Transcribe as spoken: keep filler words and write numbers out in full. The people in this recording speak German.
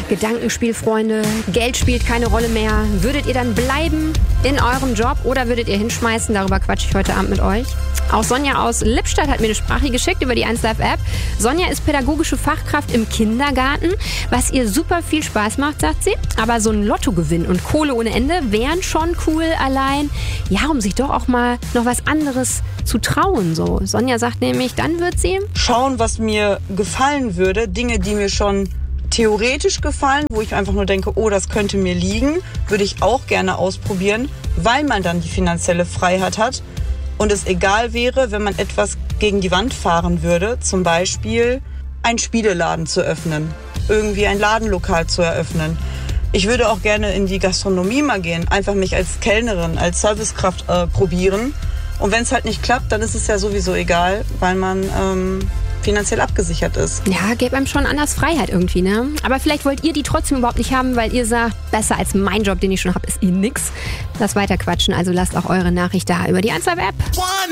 Gedankenspielfreunde, Geld spielt keine Rolle mehr. Würdet ihr dann bleiben in eurem Job oder würdet ihr hinschmeißen? Darüber quatsche ich heute Abend mit euch. Auch Sonja aus Lippstadt hat mir eine Sprache geschickt über die eins Live App. Sonja ist pädagogische Fachkraft im Kindergarten, was ihr super viel Spaß macht, sagt sie. Aber so ein Lottogewinn und Kohle ohne Ende wären schon cool allein. Ja, um sich doch auch mal noch was anderes zu trauen. So. Sonja sagt nämlich, dann wird sie schauen, was mir gefallen würde. Dinge, die mir schon theoretisch gefallen, wo ich einfach nur denke, oh, das könnte mir liegen, würde ich auch gerne ausprobieren, weil man dann die finanzielle Freiheit hat und es egal wäre, wenn man etwas gegen die Wand fahren würde, zum Beispiel einen Spieleladen zu öffnen, irgendwie ein Ladenlokal zu eröffnen. Ich würde auch gerne in die Gastronomie mal gehen, einfach mich als Kellnerin, als Servicekraft äh, probieren. Und wenn es halt nicht klappt, dann ist es ja sowieso egal, weil man ähm, finanziell abgesichert ist. Ja, gäbe einem schon anders Freiheit irgendwie, ne? Aber vielleicht wollt ihr die trotzdem überhaupt nicht haben, weil ihr sagt, besser als mein Job, den ich schon habe, ist eh nix. Lasst weiter quatschen, also lasst auch eure Nachricht da über die eins Live App.